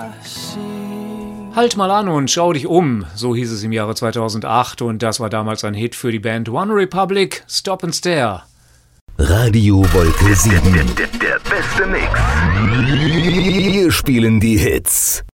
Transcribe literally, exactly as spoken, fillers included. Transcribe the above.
Halt mal an und schau dich um, so hieß es im Jahre zweitausendacht und das war damals ein Hit für die Band One Republic, Stop and Stare. Radio Wolke sieben. Der, der, der beste Mix. Wir spielen die Hits.